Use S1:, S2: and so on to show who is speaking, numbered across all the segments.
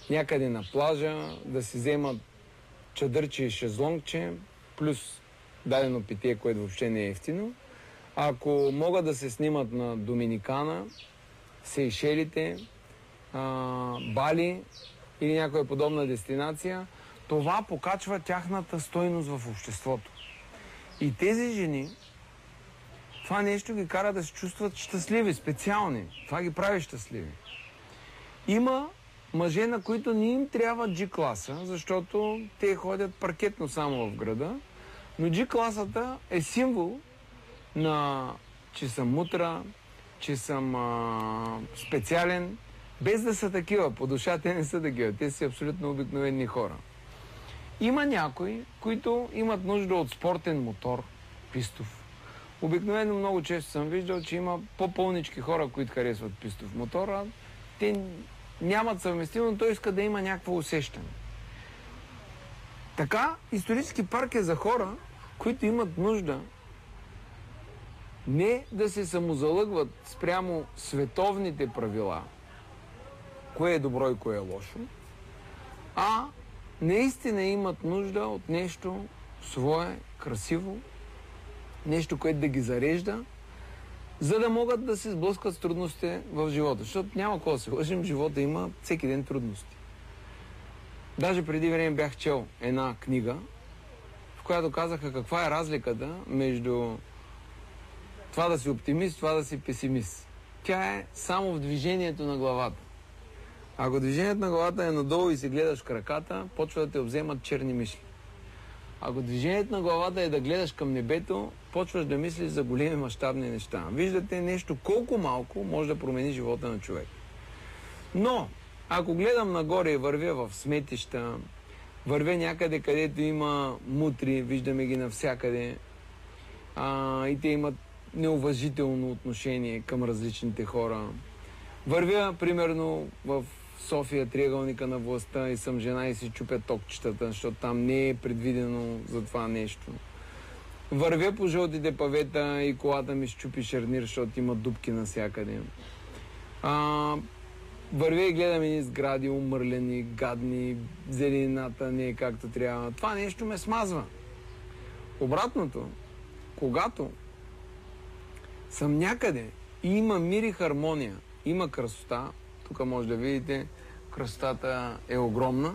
S1: някъде на плажа, да си вземат чадърче и шезлонгче, плюс дадено питие, което въобще не е ефтино. Ако могат да се снимат на Доминикана, Сейшелите, Бали или някоя подобна дестинация, това покачва тяхната стойност в обществото. И тези жени, това нещо ги кара да се чувстват щастливи, специални. Това ги прави щастливи. Има мъже, на които не им трябва G-класа, защото те ходят паркетно само в града, но G-класата е символ на, че съм мутра, че съм специален, без да са такива. По душа те не са такива. Те са абсолютно обикновени хора. Има някои, които имат нужда от спортен мотор, пистов. Обикновено много често съм виждал, че има по-пълнички хора, които харесват пистов мотор, а те нямат съвместимо, но той иска да има някакво усещане. Така, исторически парк е за хора, които имат нужда не да се самозалъгват спрямо световните правила, кое е добро и кое е лошо, а наистина имат нужда от нещо свое, красиво, нещо, което да ги зарежда, за да могат да се сблъскат с трудностите в живота. Защото няма какво да се лъжим, живота има всеки ден трудности. Даже преди време бях чел една книга, в която казаха каква е разликата между това да си оптимист, това да си песимист. Тя е само в движението на главата. Ако движението на главата е надолу и си гледаш краката, почва да те обземат черни мисли. Ако движението на главата е да гледаш към небето, почваш да мислиш за големи мащабни неща. Виждате нещо колко малко може да промени живота на човек. Но, ако гледам нагоре и вървя в сметища, вървя някъде, където има мутри, виждаме ги навсякъде, и те имат неуважително отношение към различните хора. Вървя, примерно, в София, триъгълника на властта, и съм жена и си чупя токчетата, защото там не е предвидено за това нещо. Вървя по жълтите павета и колата ми щупи шарнир, защото има дупки навсякъде. Вървя и гледам едни сгради, умърлени, гадни, зеленината не е както трябва. Това нещо ме смазва. Обратното, когато съм някъде и има мир и хармония, има красота, тук може да видите, красотата е огромна.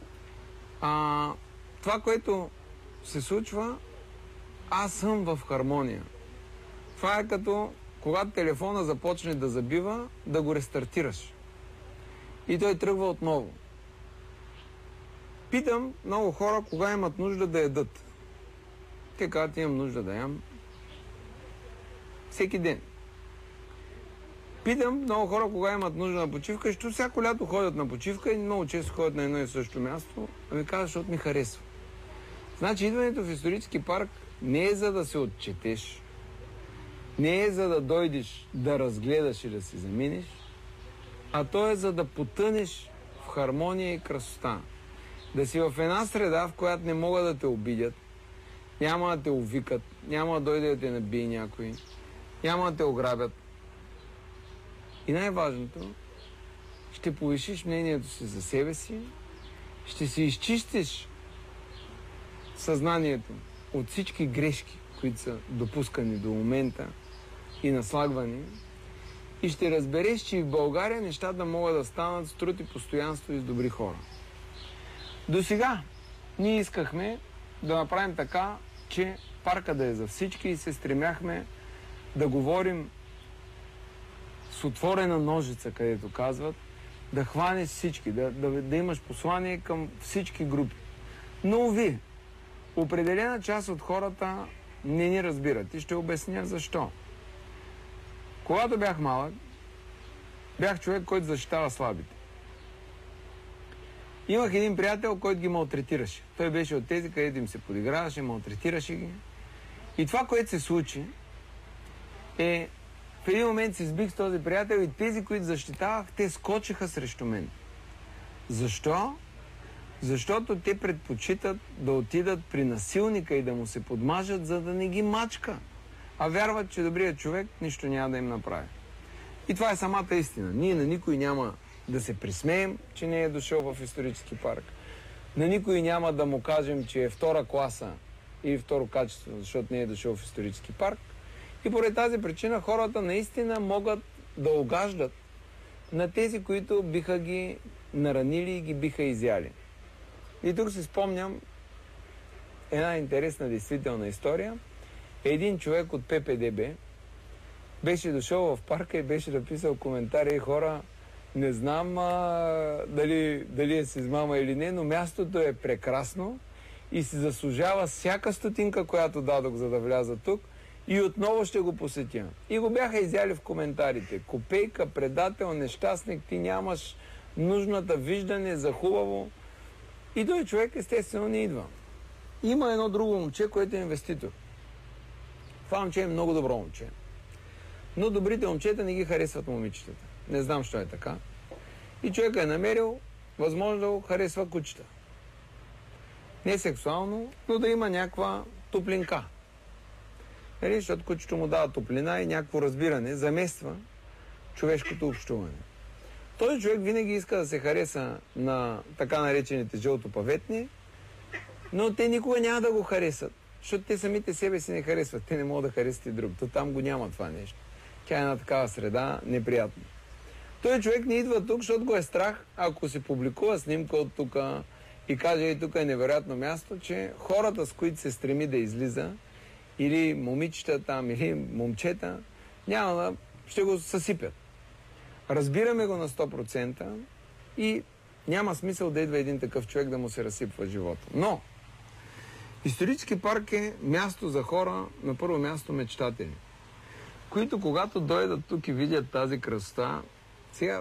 S1: Това, което се случва, аз съм в хармония. Това е като когато телефона започне да забива, да го рестартираш. И той тръгва отново. Питам много хора кога имат нужда да ядат. Те казват, имам нужда да ям всеки ден. Питам много хора кога имат нужда на почивка, защото всяко лято ходят на почивка и много често ходят на едно и също място, а ми казват, защото ми харесва. Значи идването в исторически парк не е за да се отчетеш, не е за да дойдеш да разгледаш и да си заминеш, а то е за да потънеш в хармония и красота. Да си в една среда, в която не могат да те обидят, няма да те увикат, няма да дойде да те набие някой, няма да те ограбят. И най-важното, ще повишиш мнението си за себе си, ще си изчистиш съзнанието от всички грешки, които са допускани до момента и наслагвани, и ще разбереш, че и в България нещата могат да станат с труд и постоянство и с добри хора. До сега ние искахме да направим така, че парка да е за всички и се стремяхме да говорим с отворена ножица, където казват, да хванеш всички, да имаш послание към всички групи. Но ви, определена част от хората не ни разбират и ще обясня защо. Когато бях малък, бях човек, който защитава слабите. Имах един приятел, който ги малтретираше. Той беше от тези, където им се подиграваше, малтретираше ги. И това, което се случи, е в един момент се сбих с този приятел и тези, които защитавах, те скочиха срещу мен. Защо? Защото те предпочитат да отидат при насилника и да му се подмажат, за да не ги мачка. А вярват, че добрият човек нищо няма да им направи. И това е самата истина. Ние на никой няма да се присмеем, че не е дошъл в исторически парк. На никой няма да му кажем, че е втора класа или второ качество, защото не е дошъл в исторически парк. И поради тази причина хората наистина могат да угаждат на тези, които биха ги наранили и ги биха изяли. И тук си спомням една интересна действителна история. Един човек от ППДБ беше дошъл в парка и беше написал коментари: хора, не знам дали е с измама или не, но мястото е прекрасно и си заслужава всяка стотинка, която дадох, за да вляза тук, и отново ще го посетя. И го бяха изяли в коментарите. Копейка, предател, нещастник, ти нямаш нужната виждане за хубаво. И той човек естествено не идва. Има едно друго момче, което е инвеститор. Това момче е много добро момче. Но добрите момчета не ги харесват момичетата. Не знам, що е така. И човек е намерил възможно да го харесва кучета. Не сексуално, но да има някаква топлинка. Нали? Защото кучето му дава топлина и някакво разбиране замества човешкото общуване. Този човек винаги иска да се хареса на така наречените жълтопаветни, но те никога няма да го харесат, защото те самите себе си не харесват. Те не могат да харесат и друг. То там го няма това нещо. Тя е една такава среда неприятна. Той човек не идва тук, защото го е страх, ако се публикува снимка от тук и каже: и тук е невероятно място, че хората, с които се стреми да излиза, или момичета там, или момчета, няма да ще го съсипят. Разбираме го на 100% и няма смисъл да идва един такъв човек да му се разсипва живота. Но исторически парк е място за хора, на първо място мечтатели, които когато дойдат тук и видят тази красота, сега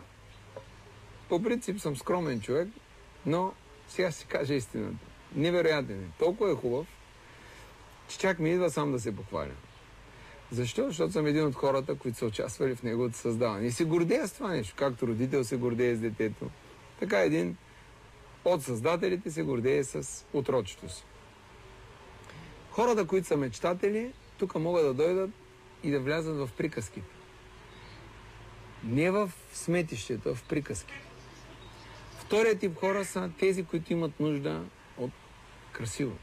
S1: по принцип съм скромен човек, но сега си кажа истината. Невероятен е. Толкова е хубав, че чак ми идва сам да се похваля. Защо? Защото съм един от хората, които са участвали в неговото създаване. И се гордея с това нещо. Както родител се гордее с детето, така един от създателите се гордее с отрочето си. Хората, които са мечтатели, тук могат да дойдат и да влязат в приказките. Не в сметището, а в приказки. Вторият тип хора са тези, които имат нужда от красиво.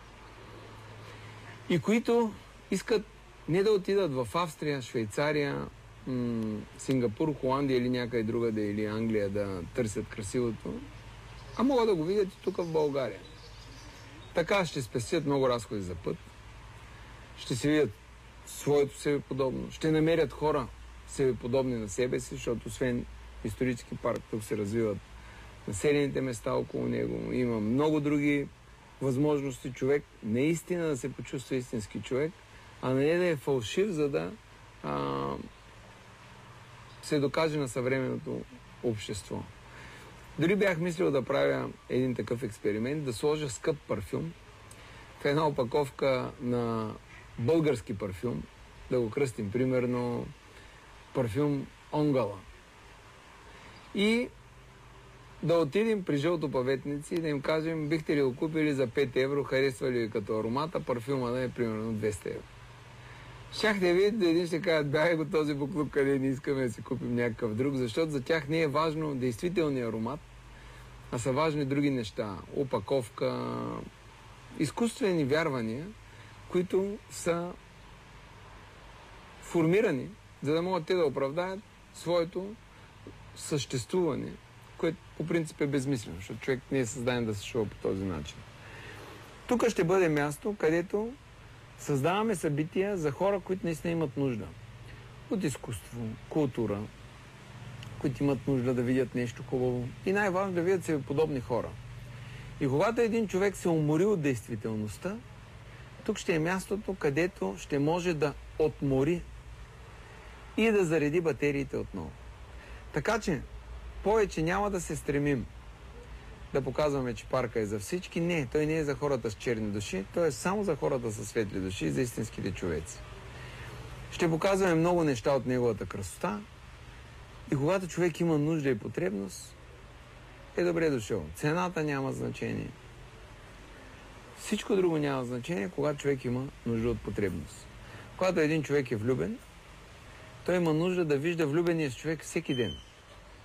S1: И които искат не да отидат в Австрия, Швейцария, Сингапур, Холандия или някъде другаде, или Англия да търсят красивото, а могат да го видят и тук в България. Така ще спестят много разходи за път, ще си видят своето себеподобно, ще намерят хора себеподобни на себе си, защото освен исторически парк, тук се развиват населените места около него, има много други възможности човек наистина да се почувства истински човек, а не да е фалшив, за да се докаже на съвременното общество. Дори бях мислил да правя един такъв експеримент, да сложа скъп парфюм в една опаковка на български парфюм, да го кръстим, примерно парфюм Онгала. И да отидем при жълтопаветници и да им кажем: бихте ли го купили за 5 евро, харесва ли ви като аромата, парфюма да е примерно 200 евро. Щяхте видите, един ще кажат: бягай го този буклук, къде не искаме да си купим някакъв друг, защото за тях не е важно действителният аромат, а са важни други неща. Опаковка, изкуствени вярвания, които са формирани, за да могат те да оправдаят своето съществуване, което по принцип е безмислено, защото човек не е създаден да се шува по този начин. Тук ще бъде място, където създаваме събития за хора, които наистина имат нужда от изкуство, култура, които имат нужда да видят нещо хубаво и най-важно да видят себе подобни хора. И когато един човек се умори от действителността, тук ще е мястото, където ще може да отмори и да зареди батериите отново. Така че повече няма да се стремим да показваме, че парка е за всички. Не, той не е за хората с черни души, той е само за хората с светли души и за истинските човеци. Ще показваме много неща от неговата красота и когато човек има нужда и потребност, е добре дошъл. Цената няма значение. Всичко друго няма значение, когато човек има нужда от потребност. Когато един човек е влюбен, той има нужда да вижда влюбения с човек всеки ден.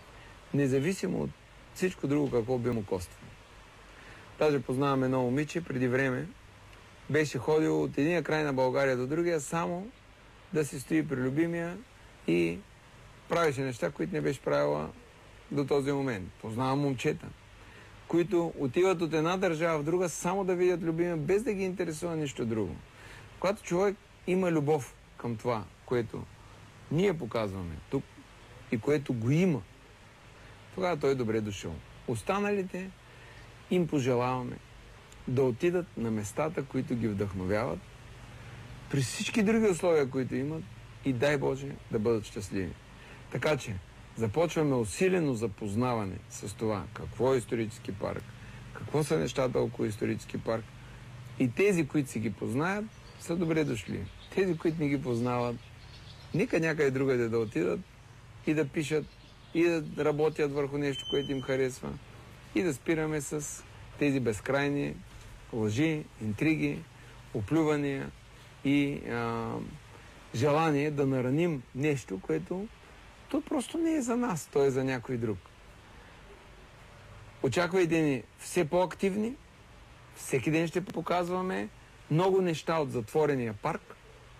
S1: независимо от всичко друго, какво би му коствало. Даже познавам едно момиче, преди време беше ходило от единия край на България до другия, само да си стои при любимия и правеше неща, които не беше правила до този момент. Познавам момчета, които отиват от една държава в друга, само да видят любимия, без да ги интересува нищо друго. Когато човек има любов към това, което ние показваме тук и което го има, тогава той е добре дошъл. Останалите им пожелаваме да отидат на местата, които ги вдъхновяват, при всички други условия, които имат, и дай Боже да бъдат щастливи. Така че започваме усилено запознаване с това какво е исторически парк, какво са нещата около исторически парк, и тези, които си ги познаят, са добре дошли. Тези, които не ги познават, нека някъде другаде да отидат и да пишат, и да работят върху нещо, което им харесва, и да спираме с тези безкрайни лъжи, интриги, оплювания и желание да нараним нещо, което то просто не е за нас, то е за някой друг. Очаквайте ни все по-активни, всеки ден ще показваме много неща от затворения парк,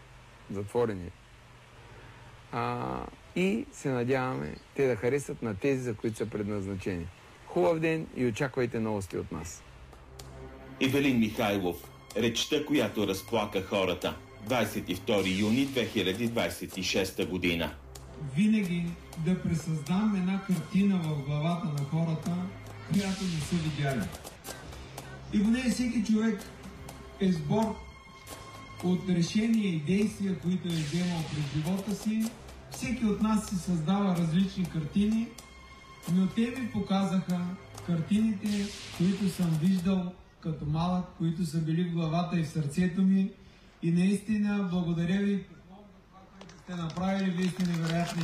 S1: и се надяваме те да харесат на тези, за които са предназначени. Хубав ден и очаквайте новости от нас.
S2: Ивелин Михайлов. Речта, която разплака хората. 22 юни 2026 година.
S3: Винаги да пресъздам една картина в главата на хората, която не са видяли. И поне всеки човек е сбор от решения и действия, които е вземал през живота си. Всеки от нас си създава различни картини, но те ми показаха картините, които съм виждал като малък, които са били в главата и в сърцето ми. И наистина благодаря ви за това, което сте направили. Вие сте невероятни.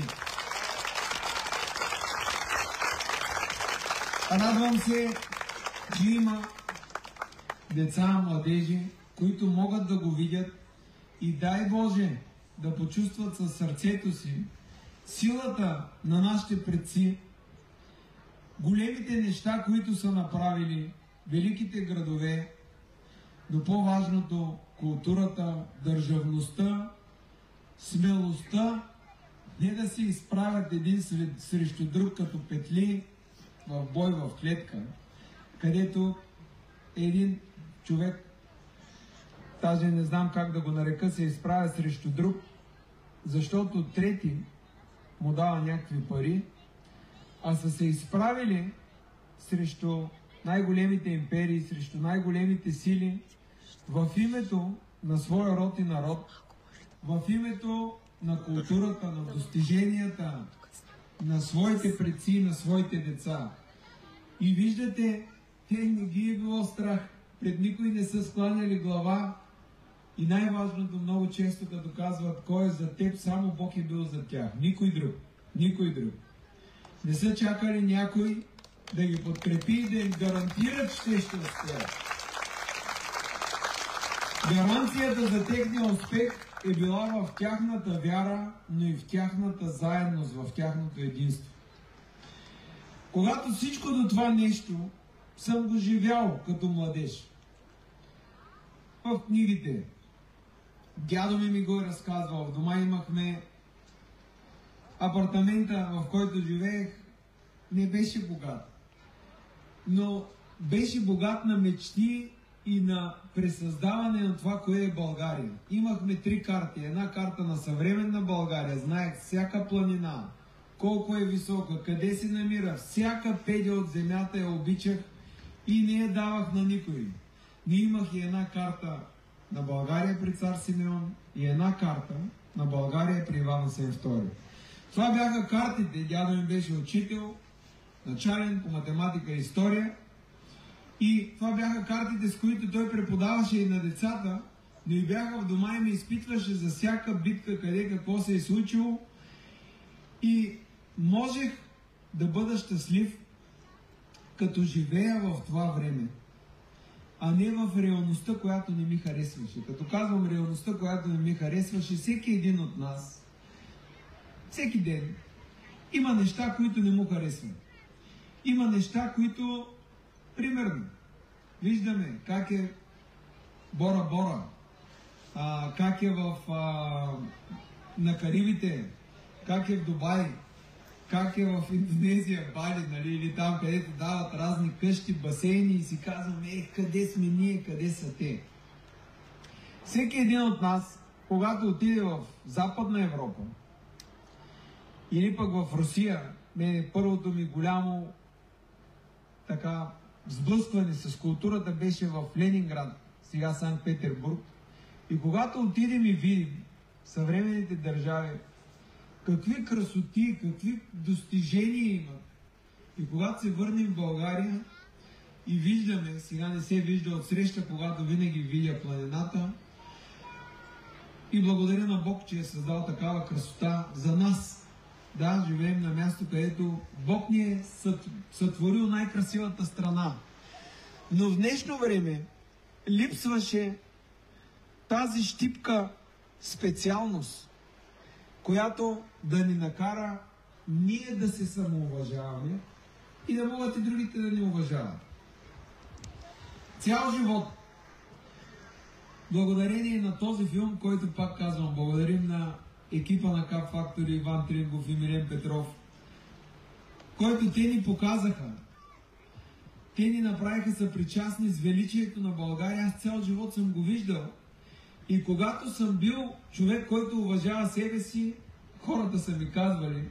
S3: Радвам се, че има деца, младежи, които могат да го видят и дай Боже да почувстват със сърцето си силата на нашите предци, големите неща, които са направили, великите градове, до по-важното културата, държавността, смелостта, не да се изправят един срещу друг като петли в бой в клетка, където един човек, даже не знам как да го нарека, се изправя срещу друг, защото трети му дава някакви пари, а са се изправили срещу най-големите империи, срещу най-големите сили, в името на своя род и народ, в името на културата, на достиженията, на своите предци, на своите деца. И виждате, те не ги е било страх, пред никой не са скланяли глава и най-важното, много често като казват, кой е за теб, само Бог е бил за тях. Никой друг. Никой друг. Не са чакали някой да ги подкрепи и да им гарантират, че те ще успеят. Гаранцията за техния успех е била в тяхната вяра, но и в тяхната заедност, в тяхното единство. Когато всичко до това нещо съм го живял като младеж. В книгите. Дядо ми го е разказвал. В дома имахме апартамента, в който живеех, не беше богат. Но беше богат на мечти и на пресъздаване на това, кое е България. Имахме 3 карти. Една карта на съвременна България. Знаех всяка планина, колко е висока, къде се намира. Всяка педя от земята я обичах и не я давах на никой. Ние имах и една карта на България при цар Симеон и една карта на България при Иван Васил II. Това бяха картите. Дядо ми беше учител, начален по математика и история. И това бяха картите, с които той преподаваше и на децата, но и бяха в дома и ме изпитваше за всяка битка, къде какво се е случило. И можех да бъда щастлив, като живея в това време, а не в реалността, която не ми харесваше. Като казвам реалността, която не ми харесваше, всеки един от нас, всеки ден, има неща, които не му харесват. има неща, които, примерно, виждаме как е Бора Бора, как е на Карибите, как е в Дубай, как е в Индонезия, Бали, нали, или там, където дават разни къщи, басейни и си казваме, къде сме ние, къде са те. Всеки един от нас, когато отиде в Западна Европа или пък в Русия, първото ми голямо така сблъскване с културата беше в Ленинград, сега Санкт-Петербург. И когато отидем и видим съвременните държави, какви красоти, какви достижения имат. И когато се върнем в България и виждаме, сега не се вижда от среща, когато винаги видя планината, и благодаря на Бог, че е създал такава красота за нас. Да, живеем на място, където Бог ни е сътворил най-красивата страна. Но в днешно време липсваше тази щипка специалност, която да ни накара ние да се самоуважаваме и да могат и другите да ни уважават. Цял живот, благодарение на този филм, който пак казвам, благодарим на екипа на Cup Factory, Иван Трингов и Милен Петров, който те ни показаха. Те ни направиха съпричастни с величието на България. Аз цял живот съм го виждал. И когато съм бил човек, който уважава себе си, хората са ми казвали,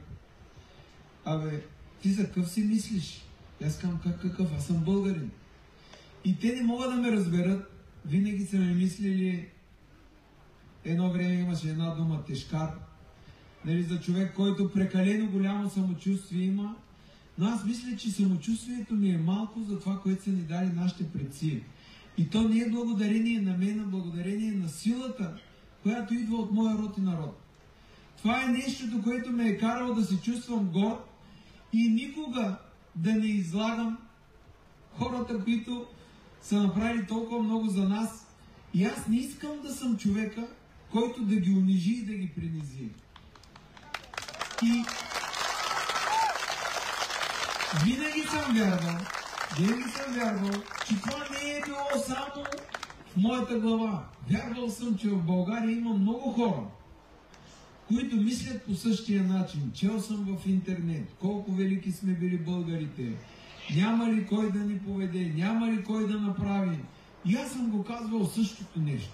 S3: ти за къв си мислиш? Аз казвам, какъв? Аз съм българин. И те не могат да ме разберат. Винаги са ми мислили, едно време имаше една дума тежкар, нали, за човек, който прекалено голямо самочувствие има, но аз мисля, че самочувствието ми е малко за това, което са ни дали нашите предци. И то не е благодарение на мен, а благодарение на силата, която идва от моя род и народ. Това е нещото, което ме е карало да се чувствам горд и никога да не излагам хората, които са направили толкова много за нас. И аз не искам да съм човека, който да ги унижи и да ги принизи. И винаги съм вярвал, че това не е било само в моята глава. Вярвал съм, че в България има много хора, които мислят по същия начин. Чел съм в интернет колко велики сме били българите. Няма ли кой да ни поведе, няма ли кой да направи. И аз съм го казвал същото нещо.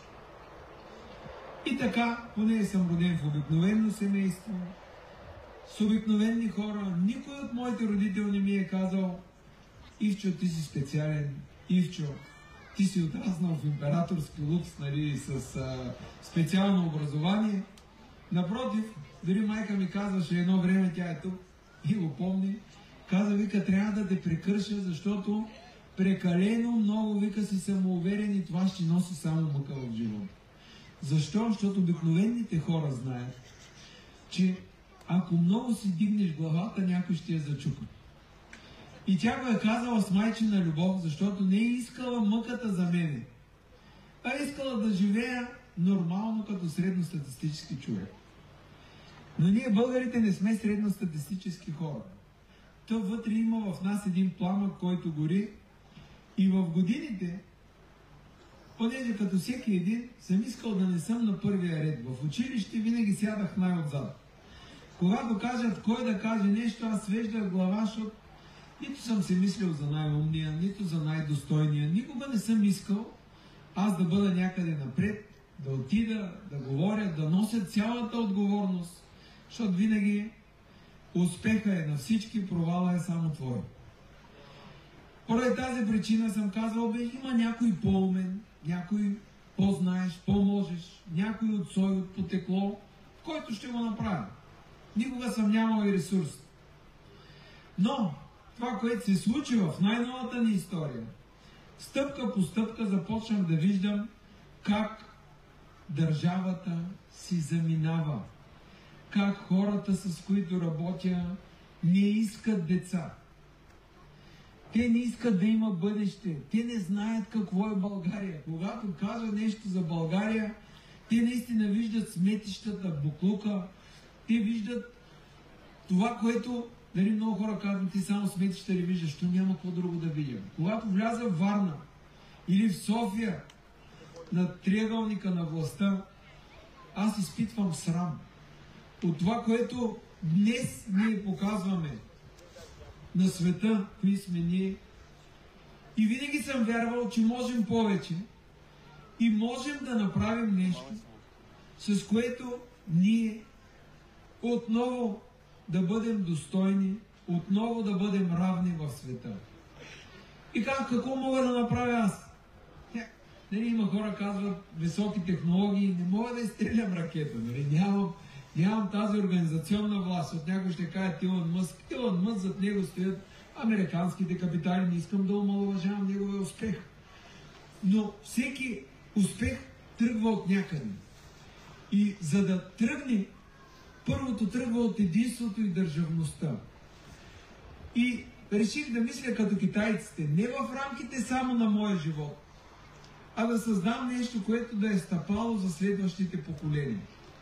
S3: И така, поне съм роден в обикновено семейство, с обикновени хора. Никой от моите родители не ми е казал, Ивчо, ти си специален, Ивчо, ти си отраснал в императорски лукс, нали, с специално образование. Напротив, дори майка ми казваше едно време, тя е тук и го помни, каза, вика, трябва да те прекърша, защото прекалено много, вика, си самоуверен и това ще носи само мъка в живота. Защо? Защото обикновените хора знаят, че ако много си дигнеш главата, някой ще я зачупа. И тя го е казала с майчина любов, защото не е искала мъката за мене, а е искала да живея нормално като средностатистически човек. Но ние българите не сме средностатистически хора. То вътре има в нас един пламък, който гори и в годините, понеже като всеки един, съм искал да не съм на първия ред. В училище винаги сядах най-отзад. Когато кажат кой да каже нещо, аз свеждах глава, защото нито съм се мислил за най-умния, нито за най-достойния. Никога не съм искал аз да бъда някъде напред, да отида, да говоря, да нося цялата отговорност, защото винаги успеха е на всички, провала е само твой. Поради тази причина съм казал, има някой по-умен, някой по-знаеш, по-можеш, някой от сой, от потекло, който ще го направи. Никога съм нямал и ресурс. Но това, което се случи в най-новата ни история, стъпка по стъпка започнах да виждам как държавата си заминава. Как хората, с които работя, не искат деца. Те не искат да има бъдеще. Те не знаят какво е България. Когато кажа нещо за България, те наистина виждат сметищата, буклука. Те виждат това, което Дали много хора казват, ти само сметища ли виждаш, то няма какво друго да видя. Когато вляза в Варна или в София на триъгълника на властта, аз изпитвам срам от това, което днес ние показваме на света, кои сме ние. И винаги съм вярвал, че можем повече и можем да направим нещо, с което ние отново да бъдем достойни, отново да бъдем равни в света. И какво мога да направя аз? Нали, има хора казват високи технологии, не мога да изстрелям ракета, нали? Нямам тази организационна власт. От някой ще каже Илон Мъск. Илон Мъск, зад него стоят американските капитали, не искам да омаловажавам неговия успех. Но всеки успех тръгва от някъде. И за да тръгне, първото тръгва от единството и държавността. И реших да мисля като китайците, не в рамките само на моя живот, а да създам нещо, което да е стъпало за следващите поколения.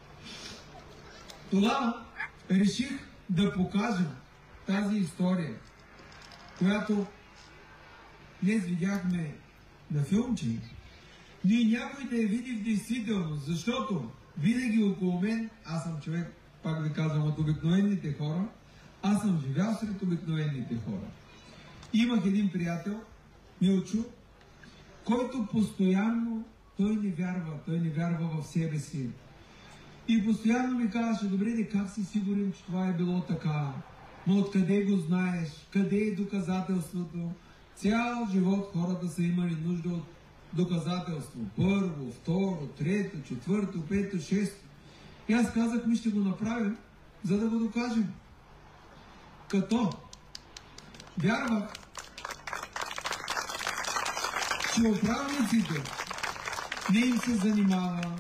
S3: Тогава реших да покажа тази история, която днес видяхме на филмче, но и някой да я види в действителност, защото винаги около мен, аз съм човек, пак ви казвам, от обикновените хора, аз съм живял сред обикновените хора. Имах един приятел, Милчо, който постоянно, той не вярва в себе си. И постоянно ми казваше, добре, как си сигурен, че това е било така? Но откъде го знаеш? Къде е доказателството? Цял живот хората са имали нужда от доказателство. Първо, второ, трето, четвърто, пето, шесто. И аз казах, ми ще го направим, за да го докажем. Като вярвах, че управниците не им се занимава,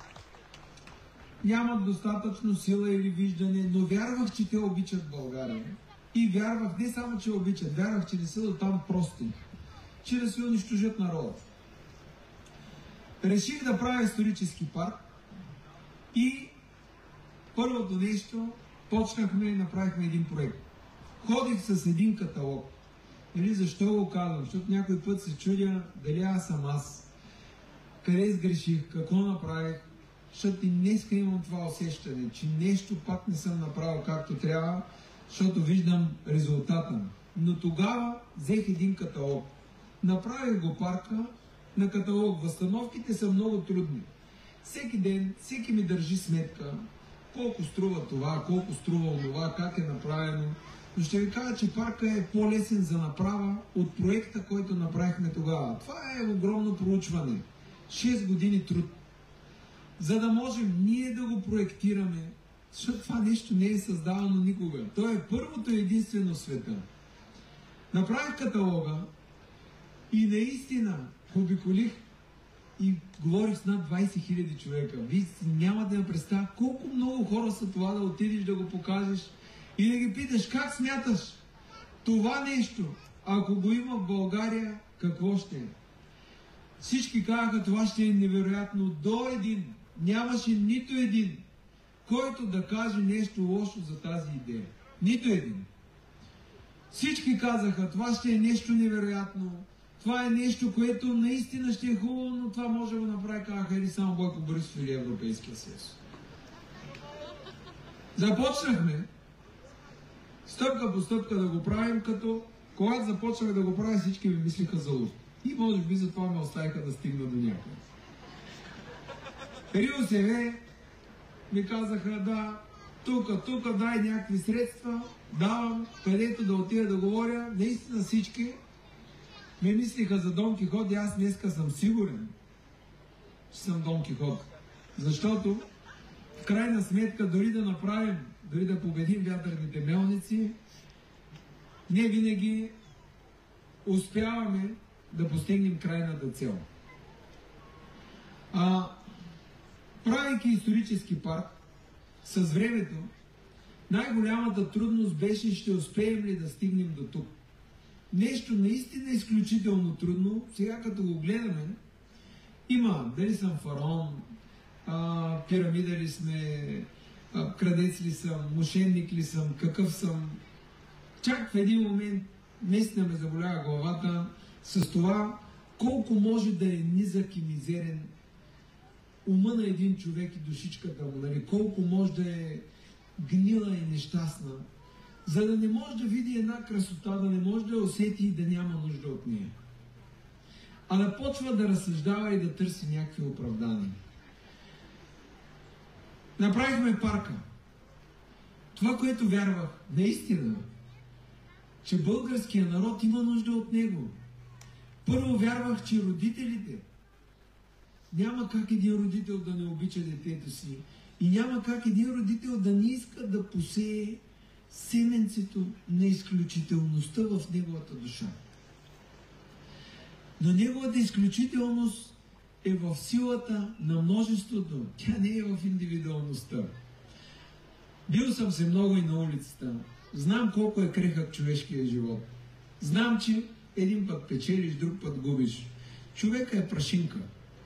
S3: нямат достатъчно сила или виждане, но вярвах, че те обичат България. И вярвах не само, че обичат, вярвах, че не са до там прости, че да се унищожат народа. Реших да правя исторически парк и първото нещо, почнахме и направихме един проект. Ходих с един каталог. Или защо го казвам? Защото някой път се чудя дали аз съм аз. Къде сгреших, какво направих. Защото и днеска имам това усещане, че нещо пак не съм направил както трябва, защото виждам резултата. Но тогава взех един каталог. Направих го парка на каталог. Възстановките са много трудни. Всеки ден, всеки ми държи сметка колко струва това, колко струва онова, как е направено. Но ще ви кажа, че парка е по-лесен за направа от проекта, който направихме тогава. Това е огромно проучване. 6 години труд. За да можем ние да го проектираме, защото това нещо не е създавано никога. То е първото и единствено в света. Направих каталога и наистина обиколих и говорих с над 20 000 човека. Вие няма да ме представя колко много хора са това да отидеш да го покажеш и да ги питаш как смяташ това нещо, ако го има в България, какво ще е? Всички казаха, това ще е невероятно. До един, нямаше нито един, който да каже нещо лошо за тази идея. Нито един. Всички казаха, това ще е нещо невероятно. Това е нещо, което наистина ще е хубаво, но това може да го направи, казаха, или само Бойко Борисов или Европейския съюз. Започнахме стъпка по стъпка да го правим, като когато започнах да го правя, всички ми мислиха за луд. И може би за това ме оставиха да стигна до някъде. РИОСВ ми казаха, да, тук дай някакви средства, давам, където да отида да говоря. Наистина всички ме мислиха за Дон Кихот и аз днеска съм сигурен, че съм Дон Кихот. Защото в крайна сметка дори да направим, дори да победим вятърните мелници, не винаги успяваме да постигнем крайната цел. Правейки исторически парк, с времето, най-голямата трудност беше, ще успеем ли да стигнем до тук. Нещо наистина изключително трудно, сега като го гледаме, има, дали съм фараон, пирамида ли сме, крадец ли съм, мошенник ли съм, какъв съм. чак в един момент наистина ме заболява главата с това колко може да е низък и мизерен ума на един човек и душичката му, нали? Колко може да е гнила и нещастна, за да не може да види една красота, да не може да я усети и да няма нужда от нея. А да почва да разсъждава и да търси някакви оправдания. Направихме парка. Това, което вярвах, наистина, че българският народ има нужда от него. Първо вярвах, че родителите, няма как един родител да не обича детето си и няма как един родител да не иска да посее семенцето на изключителността в неговата душа. Но неговата изключителност е в силата на множеството. Тя не е в индивидуалността. Бил съм се много и на улицата. Знам колко е крехък човешкия живот. Знам, че един път печелиш, друг път губиш. Човека е прашинка.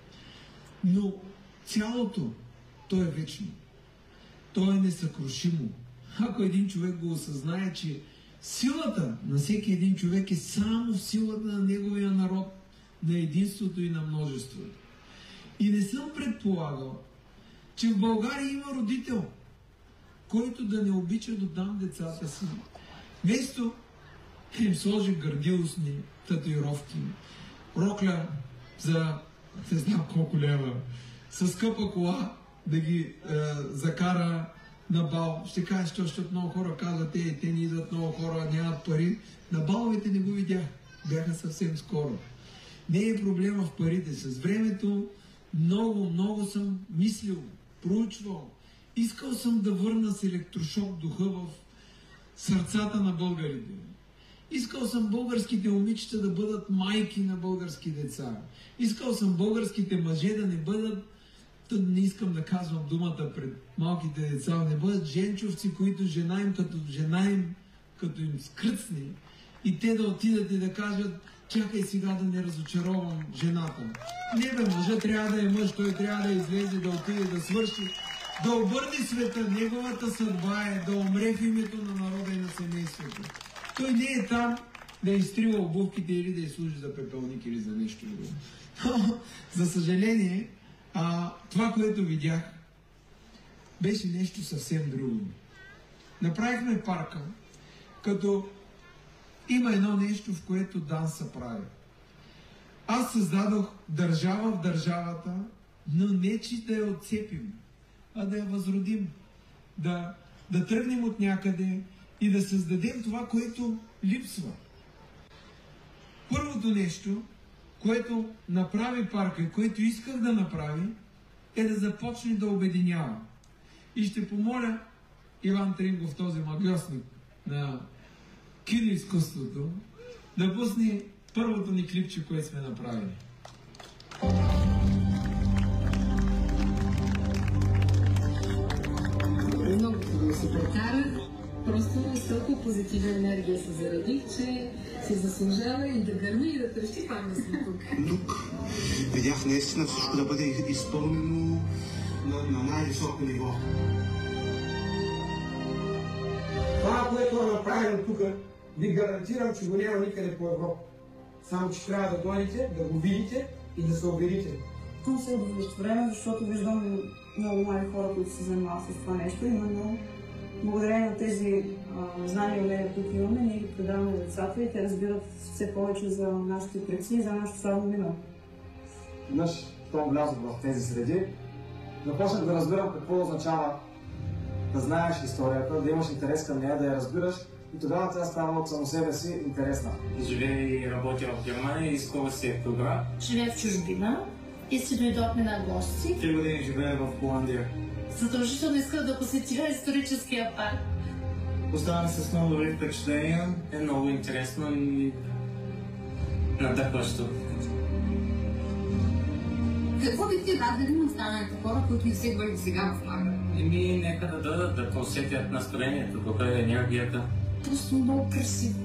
S3: Но цялото, то е вечно. То е несъкрушимо. Ако един човек го осъзнае, че силата на всеки един човек е само в силата на неговия народ, на единството и на множеството. И не съм предполагал, че в България има родител, който да не обича до там децата си. Вместо им сложи гърдилостни татуировки, рокля за не знам колко лева, с скъпа кола да ги закара на бал. Ще кажеш, защото много хора казват, те не идват, много хора нямат пари. На баловете не го видях. Бяха съвсем скоро. Не е проблема в парите. С времето много съм мислил, проучвал. Искал съм да върна с електрошок духа в сърцата на българите. Искал съм българските момичета да бъдат майки на български деца. Искал съм българските мъже да не бъдат, не искам да казвам думата пред малките деца, да не бъдат женчовци, които жена им като им скръцне и те да отидат и да кажат, чакай сега да не разочаровам жената. Не бе, мъжът трябва да е мъж, той трябва да излезе, да отиде, да свърши, да обърне света, неговата съдба е да умре в името на народа и на семейството. Той не е там да изтрива обувките или да изслужи за пепелник или за нещо друго. За съжаление, това, което видях, беше нещо съвсем друго. Направихме парка, като има едно нещо, в което ДАНС се прави. Аз създадох държава в държавата, но не че да я отцепим, а да я възродим. Да тръгнем от някъде и да създадем това, което липсва. Първото нещо, което направи парка и което исках да направи, е да започне да обединява. И ще помоля Иван Трингов, този магиосник на киноизкуството, да пусне първото ни клипче, което сме направили.
S4: Много хубаво се прекарах. Просто с толкова позитивна енергия се заредих, че си заслужава и да гърми и да трещи паметно тук.
S5: Тук видях наистина всичко да бъде изпълнено на най-високо ниво.
S6: Това, което е направено тук, ви гарантирам, че го няма никъде по Европа. Само, че трябва да дойдете, да го видите и да се убедите.
S7: Съм се удовлетворена, защото виждам много млади хора, които се занимават с това нещо. Именно благодарение на тези знания и умения, които имаме, ние ги предаваме на децата и те разбират все повече за нашите предци и за нашето славно минало.
S8: Веднъж, щом влязох в тези среди, започнах да разбирам какво означава да знаеш историята, да имаш интерес към нея, да я разбираш и тогава тя става от само себе си интересна.
S9: Живея и работя в Германия и скоро си е добра.
S10: Живея в чужбина и си дойдохме на гости.
S8: 3 години живея в Холандия.
S10: Задължително исках да посетя историческия парк.
S9: Оставам се с много добри впечатления, е много интересно и надъхващо.
S4: Какво би ти радвали на останалите хора, които изследвали сега в парка?
S9: Нека да дадат, да посетят настроението, духа и енергията.
S10: Просто много красиво.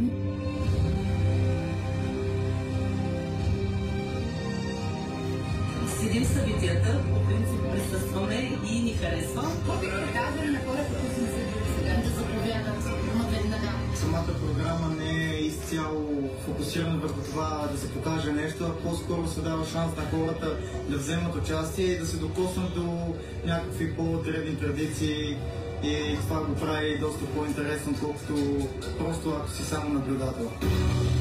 S4: Следим събитията, по принцип присъстваме и ни харесва. Какво бихте казали на хората, които сме следили сега? Да заповядат, имат веднага.
S9: самата програма не е изцяло фокусирана върху това да се покаже нещо, а по-скоро се дава шанс на хората да вземат участие и да се докоснат до някакви по-древни традиции и това го прави доста по-интересно, колкото просто ако си само наблюдател.